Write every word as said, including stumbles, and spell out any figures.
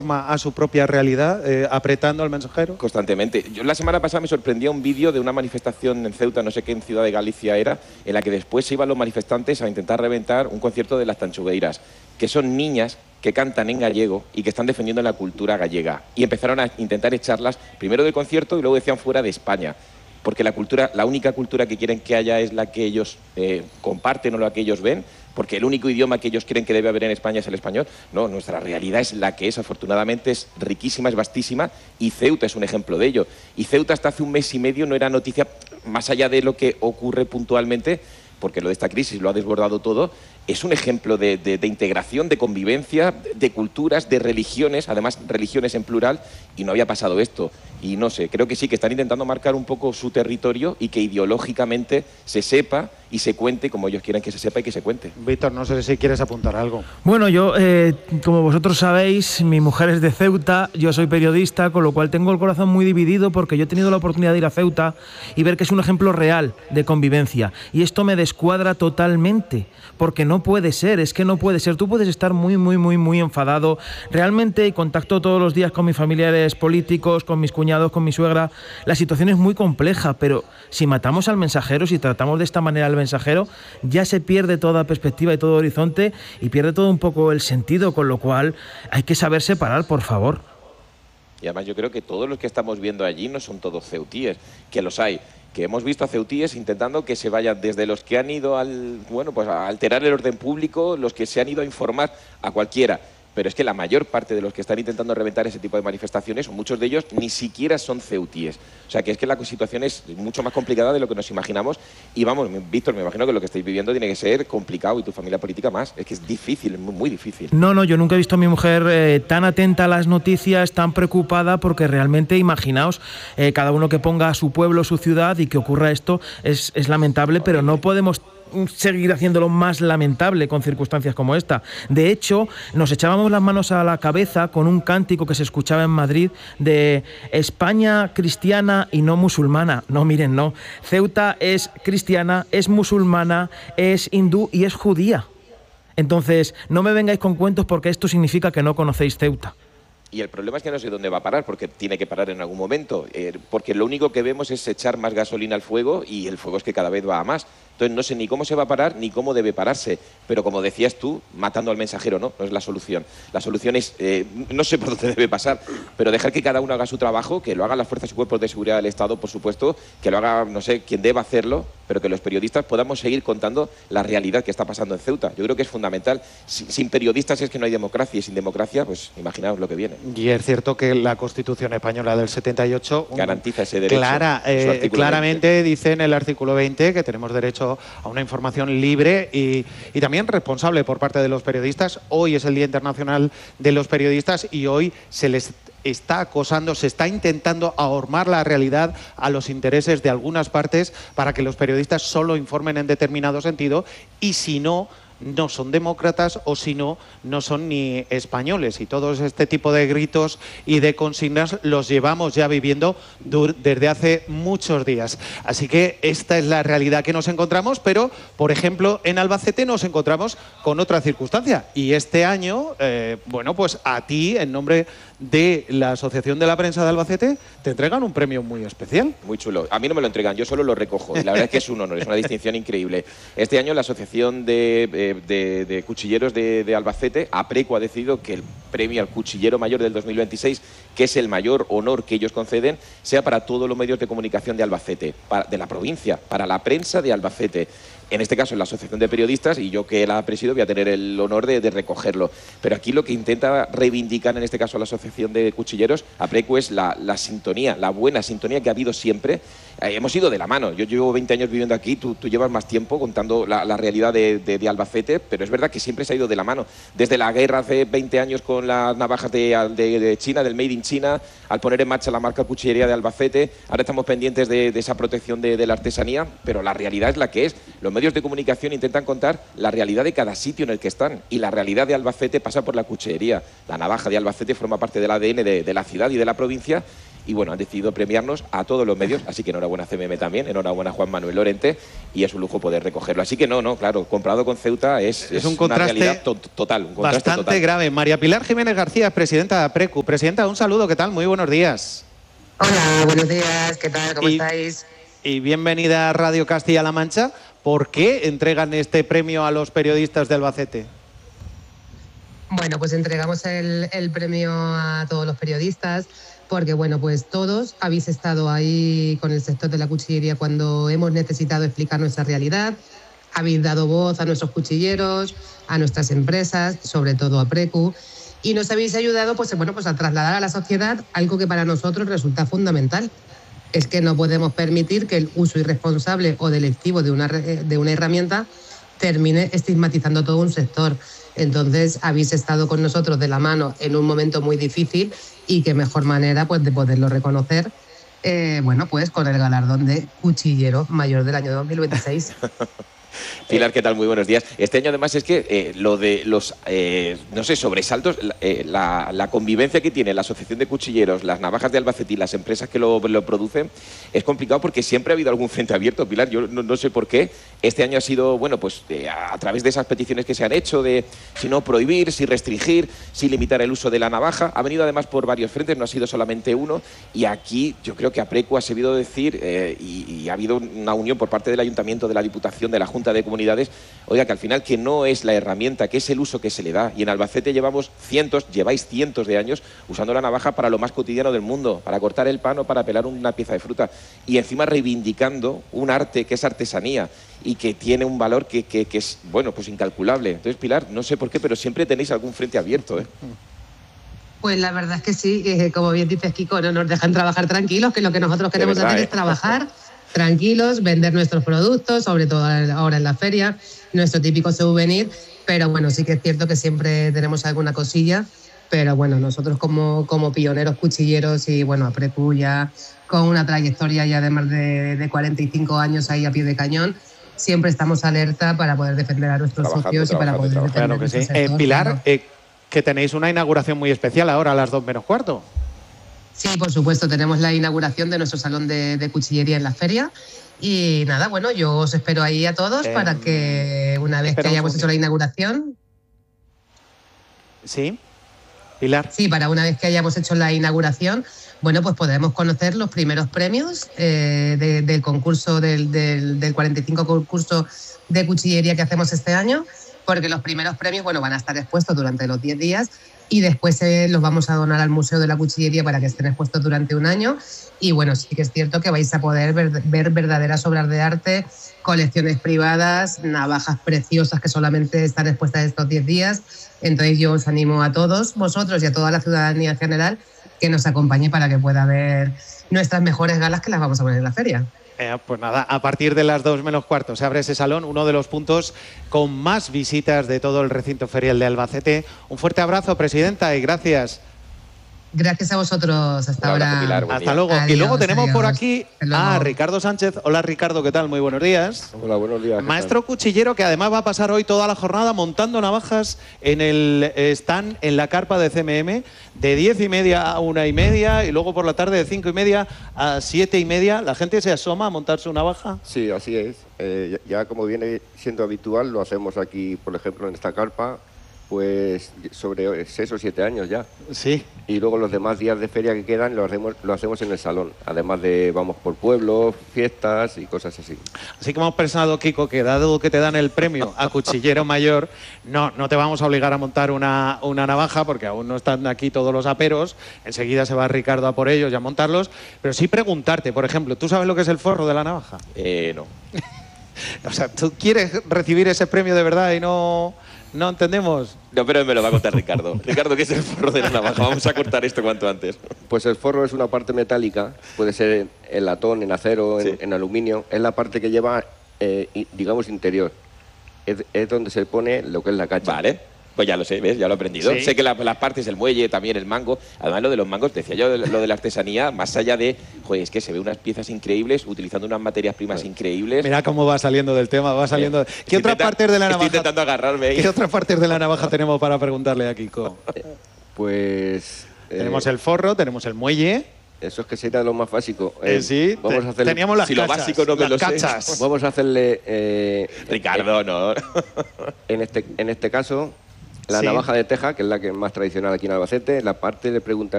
a su propia realidad, eh, apretando al mensajero? Constantemente. Yo la semana pasada me sorprendía un vídeo de una manifestación en Ceuta, no sé qué en Ciudad de Galicia era, en la que después se iban los manifestantes a intentar reventar un concierto de las Tanchugueiras, que son niñas que cantan en gallego y que están defendiendo la cultura gallega. Y empezaron a intentar echarlas primero del concierto y luego decían fuera de España. Porque la cultura, la única cultura que quieren que haya es la que ellos eh, comparten o la que ellos ven, porque el único idioma que ellos creen que debe haber en España es el español. No, nuestra realidad es la que es, afortunadamente es riquísima, es vastísima, y Ceuta es un ejemplo de ello. Y Ceuta hasta hace un mes y medio no era noticia, más allá de lo que ocurre puntualmente, porque lo de esta crisis lo ha desbordado todo, es un ejemplo de, de, de integración, de convivencia, de culturas, de religiones, además religiones en plural, y no había pasado esto. Y no sé, creo que sí, que están intentando marcar un poco su territorio y que ideológicamente se sepa y se cuente como ellos quieren que se sepa y que se cuente. Víctor, no sé si quieres apuntar algo. Bueno, yo, eh, como vosotros sabéis, mi mujer es de Ceuta, yo soy periodista, con lo cual tengo el corazón muy dividido porque yo he tenido la oportunidad de ir a Ceuta y ver que es un ejemplo real de convivencia. Y esto me descuadra totalmente, porque no puede ser, es que no puede ser. Tú puedes estar muy, muy, muy, muy enfadado. Realmente contacto todos los días con mis familiares políticos, con mis cuñados, con mi suegra. La situación es muy compleja, pero si matamos al mensajero, si tratamos de esta manera al mensajero, ya se pierde toda perspectiva y todo horizonte y pierde todo un poco el sentido, con lo cual hay que saber separar, por favor. Y además yo creo que todos los que estamos viendo allí no son todos ceutíes, que los hay, que hemos visto a ceutíes intentando que se vayan desde los que han ido al, bueno, pues a alterar el orden público, los que se han ido a informar, a cualquiera. Pero es que la mayor parte de los que están intentando reventar ese tipo de manifestaciones, o muchos de ellos, ni siquiera son ceutíes. O sea, que es que la situación es mucho más complicada de lo que nos imaginamos. Y vamos, Víctor, me imagino que lo que estáis viviendo tiene que ser complicado, y tu familia política más. Es que es difícil, muy, muy difícil. No, no, yo nunca he visto a mi mujer eh, tan atenta a las noticias, tan preocupada, porque realmente, imaginaos, eh, cada uno que ponga a su pueblo, su ciudad, y que ocurra esto, es, es lamentable, pero no podemos seguir haciéndolo más lamentable con circunstancias como esta. De hecho, nos echábamos las manos a la cabeza con un cántico que se escuchaba en Madrid de España cristiana y no musulmana. No, miren, no. Ceuta es cristiana, es musulmana, es hindú y es judía. Entonces, no me vengáis con cuentos, porque esto significa que no conocéis Ceuta. Y el problema es que no sé dónde va a parar, porque tiene que parar en algún momento, eh, porque lo único que vemos es echar más gasolina al fuego, y el fuego es que cada vez va a más. Entonces no sé ni cómo se va a parar ni cómo debe pararse, pero como decías tú, matando al mensajero no, no es la solución. La solución es, eh, no sé por dónde debe pasar, pero dejar que cada uno haga su trabajo, que lo hagan las fuerzas y cuerpos de seguridad del Estado, por supuesto, que lo haga, no sé, quien deba hacerlo, pero que los periodistas podamos seguir contando la realidad que está pasando en Ceuta. Yo creo que es fundamental. Sin, sin periodistas es que no hay democracia, y sin democracia, pues imaginaos lo que viene. Y es cierto que la Constitución española del setenta y ocho garantiza ese derecho. Clara, eh, claramente veinte. dice en el artículo veinte que tenemos derecho a una información libre y, y también responsable por parte de los periodistas. Hoy es el Día Internacional de los Periodistas y hoy se les está acosando, se está intentando ahormar la realidad a los intereses de algunas partes para que los periodistas solo informen en determinado sentido, y si no, no son demócratas, o si no, no son ni españoles. Y todos este tipo de gritos y de consignas los llevamos ya viviendo desde hace muchos días. Así que esta es la realidad que nos encontramos, pero, por ejemplo, en Albacete nos encontramos con otra circunstancia. Y este año, eh, bueno, pues a ti, en nombre de la Asociación de la Prensa de Albacete, te entregan un premio muy especial. Muy chulo. A mí no me lo entregan, yo solo lo recojo. Y la verdad es que es un honor, es una distinción increíble. Este año la Asociación de, eh, de, de Cuchilleros de, de Albacete, APRECO, ha decidido que el premio al Cuchillero Mayor del dos mil veintiséis, que es el mayor honor que ellos conceden, sea para todos los medios de comunicación de Albacete, para, de la provincia, para la prensa de Albacete. En este caso, en la Asociación de Periodistas, y yo que la presido voy a tener el honor de, de recogerlo. Pero aquí lo que intenta reivindicar, en este caso la Asociación de Cuchilleros, APRECO, es la, la sintonía, la buena sintonía que ha habido siempre. Eh, hemos ido de la mano. Yo llevo veinte años viviendo aquí, tú, tú llevas más tiempo contando la, la realidad de, de, de Albacete, pero es verdad que siempre se ha ido de la mano. Desde la guerra hace veinte años con las navajas de, de, de China, del Made in China, al poner en marcha la marca Cuchillería de Albacete, ahora estamos pendientes de, de esa protección de, de la artesanía, pero la realidad es la que es. Los medios de comunicación intentan contar la realidad de cada sitio en el que están, y la realidad de Albacete pasa por la cuchillería. La navaja de Albacete forma parte del A D N de, de la ciudad y de la provincia, y bueno, han decidido premiarnos a todos los medios, así que enhorabuena C M M también, enhorabuena Juan Manuel Lorente, y es un lujo poder recogerlo. Así que no, no, claro, comparado con Ceuta es, es, es un contraste una realidad to total, un contraste bastante total. grave. María Pilar Jiménez García, presidenta de APRECU. Presidenta, un saludo, ¿qué tal? Muy buenos días. Hola, buenos días, ¿qué tal? ¿Cómo y, estáis? Y bienvenida a Radio Castilla-La Mancha. ¿Por qué entregan este premio a los periodistas de Albacete? Bueno, pues entregamos el, el premio a todos los periodistas porque, bueno, pues todos habéis estado ahí con el sector de la cuchillería cuando hemos necesitado explicar nuestra realidad, habéis dado voz a nuestros cuchilleros, a nuestras empresas, sobre todo a APRECU, y nos habéis ayudado pues, bueno, pues a trasladar a la sociedad algo que para nosotros resulta fundamental. Es que no podemos permitir que el uso irresponsable o delictivo de una, de una herramienta termine estigmatizando todo un sector. Entonces, habéis estado con nosotros de la mano en un momento muy difícil y qué mejor manera pues, de poderlo reconocer, eh, bueno, pues con el galardón de Cuchillero Mayor del año dos mil veintiséis. Pilar, ¿qué tal? Muy buenos días. Este año además es que eh, lo de los, eh, no sé, sobresaltos, eh, la, la convivencia que tiene la Asociación de Cuchilleros, las navajas de Albacete y las empresas que lo, lo producen, es complicado porque siempre ha habido algún frente abierto, Pilar. Yo no, no sé por qué. Este año ha sido, bueno, pues eh, a, a través de esas peticiones que se han hecho de si no prohibir, si restringir, si limitar el uso de la navaja. Ha venido además por varios frentes, no ha sido solamente uno. Y aquí yo creo que APRECU ha sabido decir, eh, y, y ha habido una unión por parte del Ayuntamiento, de la Diputación, de la Junta de Comunidades, oiga, que al final que no es la herramienta, que es el uso que se le da. Y en Albacete llevamos cientos, lleváis cientos de años usando la navaja para lo más cotidiano del mundo, para cortar el pan o para pelar una pieza de fruta. Y encima reivindicando un arte que es artesanía y que tiene un valor que, que, que es, bueno, pues incalculable. Entonces, Pilar, no sé por qué, pero siempre tenéis algún frente abierto, ¿eh? Pues la verdad es que sí, eh, como bien dices, Kiko, no nos dejan trabajar tranquilos, que lo que nosotros queremos verdad, hacer ¿eh? es trabajar tranquilos, vender nuestros productos, sobre todo ahora en la feria, nuestro típico souvenir, pero bueno, sí que es cierto que siempre tenemos alguna cosilla, pero bueno, nosotros como, como pioneros cuchilleros y bueno, APRECU ya con una trayectoria ya de más de, de cuarenta y cinco años ahí a pie de cañón, siempre estamos alerta para poder defender a nuestros Trabajando, socios y para poder defender Claro que sí. Eh, Pilar, eh, que tenéis una inauguración muy especial ahora a las dos menos cuarto. Sí, por supuesto, tenemos la inauguración de nuestro salón de, de cuchillería en la feria y nada, bueno, yo os espero ahí a todos eh, para que una vez que hayamos hecho la inauguración... Sí, Pilar. Sí, para una vez que hayamos hecho la inauguración, bueno, pues podremos conocer los primeros premios eh, de, del concurso, del, del, del cuarenta y cinco concurso de cuchillería que hacemos este año, porque los primeros premios, bueno, van a estar expuestos durante los diez días y después eh, los vamos a donar al Museo de la Cuchillería para que estén expuestos durante un año. Y bueno, sí que es cierto que vais a poder ver, ver verdaderas obras de arte, colecciones privadas, navajas preciosas que solamente están expuestas estos diez días. Entonces yo os animo a todos vosotros y a toda la ciudadanía en general que nos acompañe para que pueda ver nuestras mejores galas que las vamos a poner en la feria. Eh, pues nada, a partir de las dos menos cuarto se abre ese salón, uno de los puntos con más visitas de todo el recinto ferial de Albacete. Un fuerte abrazo, presidenta, y gracias. Gracias a vosotros. Hasta ahora. Pilar, Hasta luego. Adiós, y luego tenemos adiós. por aquí a Ricardo Sánchez. Hola, Ricardo, ¿qué tal? Muy buenos días. Hola, buenos días. Maestro cuchillero que además va a pasar hoy toda la jornada montando navajas en el stand en la carpa de C M M de diez y media a una y media y luego por la tarde de cinco y media a siete y media. ¿La gente se asoma a montar su navaja? Sí, así es. Eh, ya, ya como viene siendo habitual, lo hacemos aquí, por ejemplo, en esta carpa, pues sobre seis o siete años ya. Sí. Y luego los demás días de feria que quedan lo hacemos, lo hacemos en el salón. Además de vamos por pueblos, fiestas y cosas así. Así que hemos pensado, Kiko, que dado que te dan el premio a Cuchillero Mayor, no, no te vamos a obligar a montar una, una navaja porque aún no están aquí todos los aperos. Enseguida se va Ricardo a por ellos y a montarlos. Pero sí preguntarte, por ejemplo, ¿tú sabes lo que es el forro de la navaja? Eh, no. O sea, ¿tú quieres recibir ese premio de verdad y no, no entendemos? No, pero me lo va a contar Ricardo. Ricardo, ¿qué es el forro de la navaja? Vamos a cortar esto cuanto antes. Pues el forro es una parte metálica, puede ser en latón, en acero, Sí. en, en aluminio. Es la parte que lleva, eh, y- digamos, interior. Es, es donde se pone lo que es la cacha. Vale. Pues ya lo sé, ¿ves? Ya lo he aprendido. Sí. Sé que la- las partes, el muelle, también el mango. Además, lo de los mangos, decía yo, lo de la artesanía, más allá de, joder, es que se ve unas piezas increíbles, utilizando unas materias primas increíbles. Mira cómo va saliendo del tema, va saliendo. ¿Qué Estoy otras intenta- partes de la Estoy navaja? intentando agarrarme ahí. ¿Qué otras partes de la navaja tenemos para preguntarle a Kiko? Pues... eh, Tenemos el forro, tenemos el muelle. Eso es que sería lo más básico. Eh, Eh, sí, vamos te- a hacerle, teníamos las si lo cachas, básico no me las lo sé. cachas. Vamos a hacerle... eh, Ricardo, no. En este, en este caso, la Sí. navaja de teja, que es la que es más tradicional aquí en Albacete, la parte le preguntaría